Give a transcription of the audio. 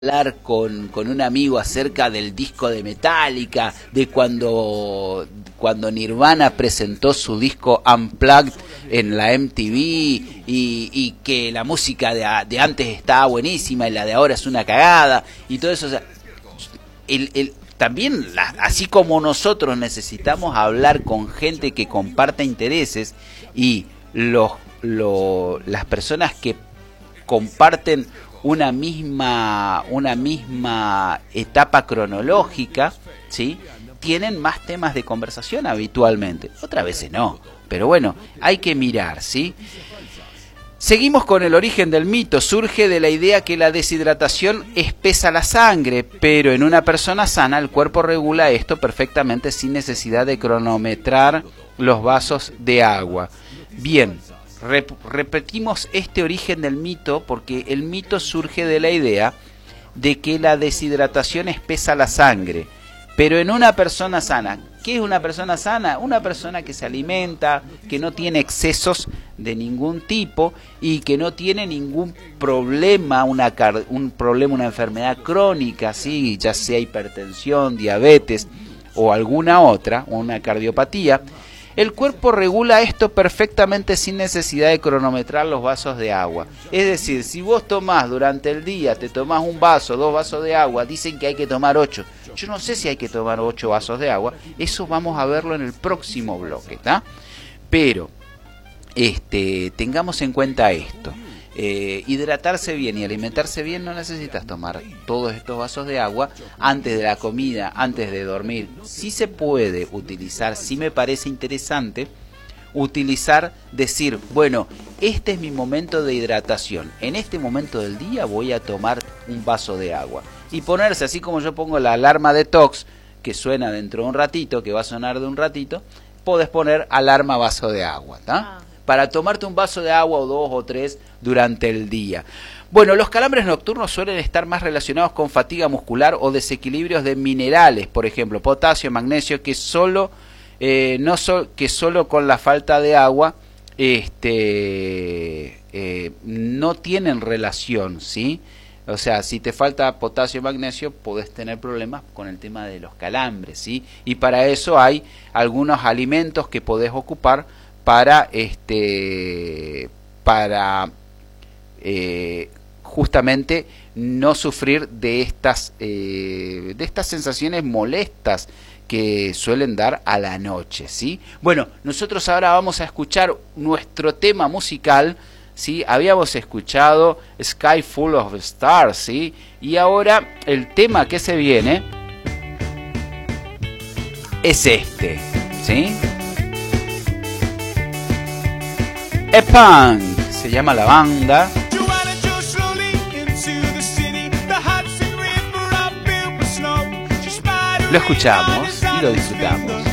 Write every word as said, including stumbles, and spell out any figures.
hablar con, con un amigo acerca del disco de Metallica, de cuando, cuando Nirvana presentó su disco Unplugged en la M T V y, y que la música de, de antes estaba buenísima y la de ahora es una cagada y todo eso. O sea, el, el, también, la, así como nosotros necesitamos hablar con gente que comparta intereses y los, los, las personas que comparten una misma una misma etapa cronológica, ¿sí?, tienen más temas de conversación habitualmente. Otras veces no, pero bueno, hay que mirar, ¿sí? Seguimos con el origen del mito. Surge de la idea que la deshidratación espesa la sangre, pero en una persona sana el cuerpo regula esto perfectamente sin necesidad de cronometrar los vasos de agua. Bien, Rep- repetimos este origen del mito porque el mito surge de la idea de que la deshidratación espesa la sangre, pero en una persona sana. ¿Qué es una persona sana? Una persona que se alimenta, que no tiene excesos de ningún tipo y que no tiene ningún problema, una car- un problema, una enfermedad crónica, ¿sí?, ya sea hipertensión, diabetes o alguna otra, o una cardiopatía. El cuerpo regula esto perfectamente sin necesidad de cronometrar los vasos de agua. Es decir, si vos tomás durante el día, te tomás un vaso, dos vasos de agua, dicen que hay que tomar ocho. Yo no sé si hay que tomar ocho vasos de agua, eso vamos a verlo en el próximo bloque, ¿tá? Pero, este, tengamos en cuenta esto. Eh, hidratarse bien y alimentarse bien, no necesitas tomar todos estos vasos de agua antes de la comida, antes de dormir. Sí se puede utilizar, sí me parece interesante utilizar, decir, bueno, este es mi momento de hidratación, en este momento del día voy a tomar un vaso de agua y ponerse, así como yo pongo la alarma detox que suena dentro de un ratito, que va a sonar de un ratito, podés poner alarma vaso de agua, ¿tá? Ah. Para tomarte un vaso de agua o dos o tres durante el día. Bueno, los calambres nocturnos suelen estar más relacionados con fatiga muscular o desequilibrios de minerales, por ejemplo, potasio, magnesio, que solo eh, no so, que solo con la falta de agua este eh, no tienen relación, ¿sí? O sea, si te falta potasio y magnesio, podés tener problemas con el tema de los calambres, ¿sí? Y para eso hay algunos alimentos que podés ocupar para este para eh, justamente no sufrir de estas eh, de estas sensaciones molestas que suelen dar a la noche, ¿sí? Bueno, nosotros ahora vamos a escuchar nuestro tema musical, ¿sí? Habíamos escuchado Sky Full of Stars, ¿sí? Y ahora el tema que se viene es este, ¿sí? E-Punk se llama la banda. Lo escuchamos y lo disfrutamos.